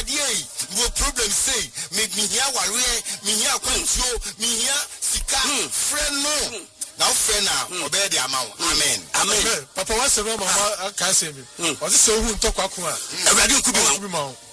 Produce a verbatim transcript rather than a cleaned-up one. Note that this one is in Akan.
awurade wo problem say me me here ware me here kwantuo me here sika friend no now friend now obey the amount amen amen papa what's the mama ka say me was so hu ntokwa ko a awurade nkubi ma